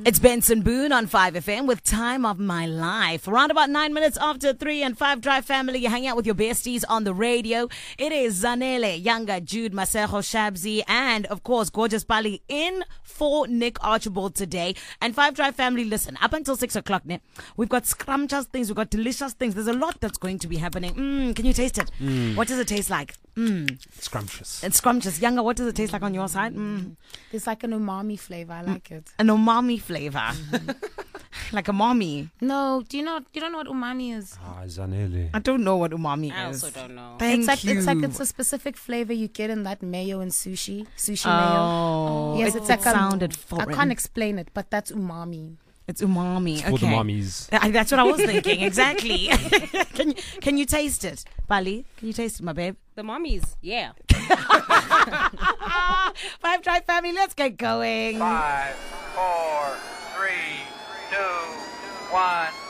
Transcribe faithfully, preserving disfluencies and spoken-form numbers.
It's Benson Boone on five F M with Time of My Life. Around about nine minutes after three and five Drive family, you hang out with your besties on the radio. It is Zanele, Younger, Jude, Masejo, Shabzi, and of course, Gorgeous Bali in for Nick Archibald today. And five Drive family, listen, up until six o'clock, ne, we've got scrumptious things, we've got delicious things. There's a lot that's going to be happening. Mm, can you taste it? Mm. What does it taste like? Mm. Scrumptious. It's scrumptious. Younger, what does it taste like on your side? Mm. There's like an umami flavor. I like it. An umami flavor. Mm-hmm. Like a mommy. No, do you know? You don't know what umami is? Ah, Zanele. I don't know what umami I is. also don't know. Thank it's like you. it's like it's a specific flavor you get in that mayo and sushi, sushi oh, mayo. Yes, it, it's like it um, sounded foreign. I can't explain it, but that's umami. It's umami. It's okay. for the mommies. Uh, That's what I was thinking. Exactly. can you can you taste it, Bali? Can you taste it, my babe? The mommies, yeah. Five Drive family, let's get going. Five, four, three, two, one.